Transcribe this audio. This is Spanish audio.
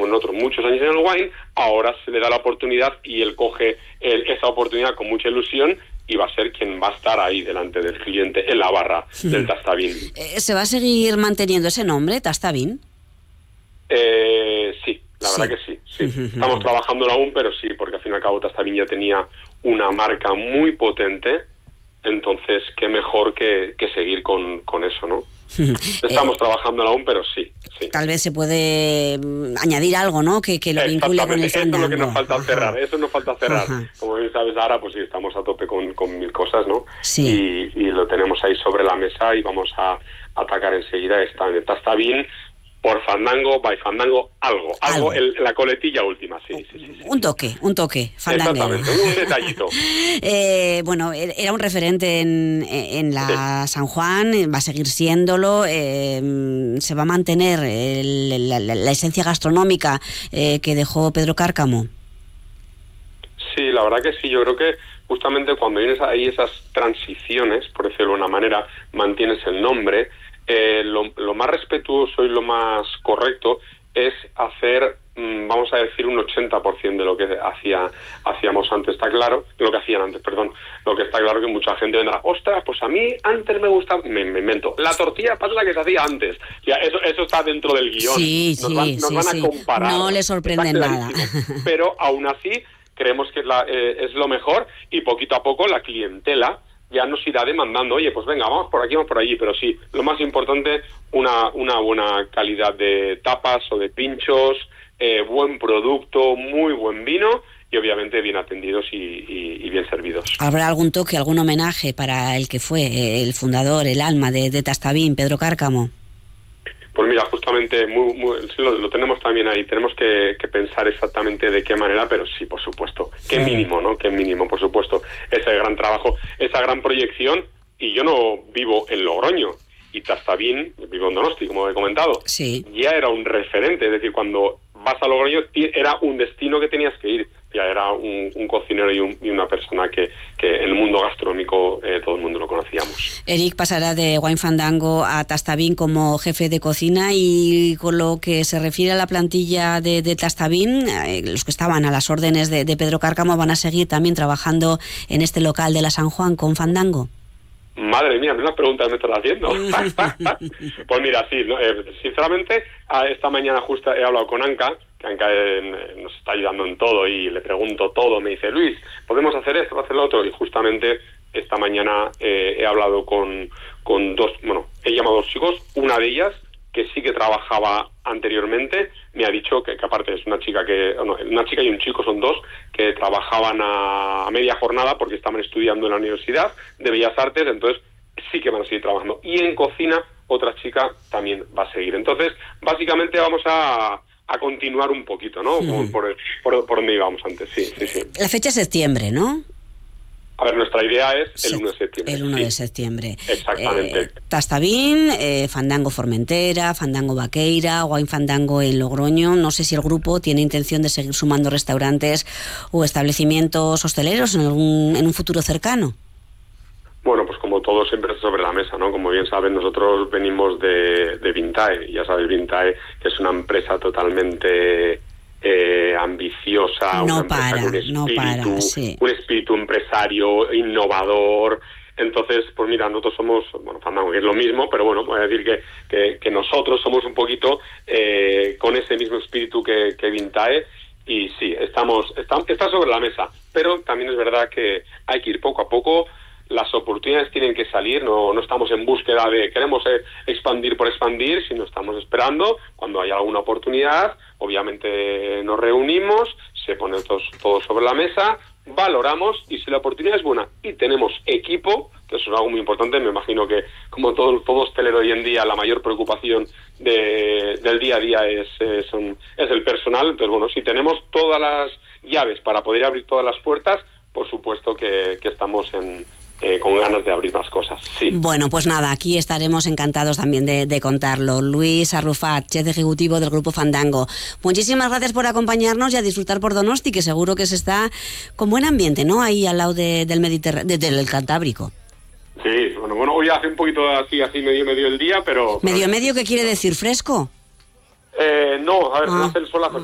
llevamos nosotros muchos años en el wine, ahora se le da la oportunidad y él coge esa oportunidad con mucha ilusión y va a ser quien va a estar ahí delante del cliente en la barra del Tastavín. ¿Se va a seguir manteniendo ese nombre, Tastavín? Sí, la verdad que sí. Estamos trabajando aún, pero sí, porque al fin y al cabo Tastavín ya tenía una marca muy potente, entonces qué mejor que seguir con eso, ¿no? Estamos trabajando aún, pero sí. Tal vez se puede añadir algo, ¿no? Que lo vincule con el fandango. Eso es lo que nos falta cerrar. Como bien sabes, ahora pues sí, estamos a tope con mil cosas, ¿no? Sí. Y lo tenemos ahí sobre la mesa y vamos a atacar enseguida Tastavín por fandango, by fandango, algo. La coletilla última, sí. Un toque, fandanguero. Exactamente, un detallito. Bueno, era un referente en la San Juan, va a seguir siéndolo, se va a mantener la esencia gastronómica que dejó Pedro Cárcamo. Sí, la verdad que sí, yo creo que justamente cuando vienes ahí esas transiciones, por decirlo de una manera, mantienes el nombre. Lo más respetuoso y lo más correcto es hacer, vamos a decir, un 80% de lo que hacíamos antes, está claro, lo que hacían antes, perdón. Lo que está claro que mucha gente vendrá, ostras, pues a mí antes me gustaba, me invento, la tortilla de patata que se hacía antes. Ya, eso está dentro del guión. Nos van a comparar. No le sorprende nada. Pero aún así creemos que es lo mejor y poquito a poco la clientela ya nos irá demandando, oye, pues venga, vamos por aquí, vamos por allí, pero sí, lo más importante, una buena calidad de tapas o de pinchos, buen producto, muy buen vino y obviamente bien atendidos y bien servidos. ¿Habrá algún toque, algún homenaje para el que fue el fundador, el alma de Tastavín, Pedro Cárcamo? Pues mira, justamente lo tenemos también ahí. Tenemos que pensar exactamente de qué manera, pero sí, por supuesto. Qué mínimo, ¿no? Qué mínimo, por supuesto. Ese gran trabajo, esa gran proyección. Y yo no vivo en Logroño. Y Tastavín, vivo en Donosti, como he comentado. Sí. Ya era un referente. Es decir, cuando vas a Logroño, era un destino que tenías que ir. Ya era un cocinero y una persona que en el mundo gastronómico todo el mundo lo conocíamos. Eric pasará de Wine Fandango a Tastavín como jefe de cocina y con lo que se refiere a la plantilla de Tastavín, los que estaban a las órdenes de Pedro Cárcamo van a seguir también trabajando en este local de la San Juan con Fandango. Madre mía, menos preguntas me estás haciendo. Pues mira, sí, sinceramente, esta mañana justo he hablado con Anca, que Anca nos está ayudando en todo y le pregunto todo, me dice, Luis, ¿podemos hacer esto, hacer lo otro? Y justamente esta mañana he hablado con dos, he llamado a dos chicos, una de ellas, que sí que trabajaba anteriormente, me ha dicho que aparte es una chica y un chico, son dos, que trabajaban a media jornada porque estaban estudiando en la Universidad de Bellas Artes, entonces sí que van a seguir trabajando. Y en cocina, otra chica también va a seguir. Entonces, básicamente vamos a continuar un poquito, ¿no? Por donde íbamos antes, sí. La fecha es septiembre, ¿no? A ver, nuestra idea es el 1 de septiembre. El 1 de septiembre. Exactamente. Tastavín, Fandango Formentera, Fandango Vaqueira, Wine Fandango en Logroño. No sé si el grupo tiene intención de seguir sumando restaurantes o establecimientos hosteleros en un futuro cercano. Bueno, pues como todo siempre está sobre la mesa, ¿no? Como bien saben, nosotros venimos de Vintae. Ya sabes, Vintae, que es una empresa totalmente ambiciosa, un espíritu empresario, innovador. Entonces, pues mira, nosotros somos, Fandango, que es lo mismo, pero bueno, voy a decir que nosotros somos un poquito con ese mismo espíritu que Vintae. Y sí, está sobre la mesa, pero también es verdad que hay que ir poco a poco. Las oportunidades tienen que salir, no estamos en búsqueda de queremos expandir por expandir, sino estamos esperando cuando haya alguna oportunidad. Obviamente nos reunimos, se pone todo sobre la mesa, valoramos y si la oportunidad es buena y tenemos equipo, que eso es algo muy importante, me imagino que como todo hostelero hoy en día la mayor preocupación del día a día es el personal. Entonces bueno, si tenemos todas las llaves para poder abrir todas las puertas, por supuesto que estamos con ganas de abrir más cosas, sí. Bueno, pues nada, aquí estaremos encantados también de contarlo. Luis Arrufat, chef ejecutivo del Grupo Fandango. Muchísimas gracias por acompañarnos y a disfrutar por Donosti, que seguro que se está con buen ambiente, ¿no? Ahí al lado del Cantábrico. Sí, bueno, hoy hace un poquito así medio el día, pero... ¿Medio, ¿qué quiere decir? ¿Fresco? No, a ver, no hace el sol hace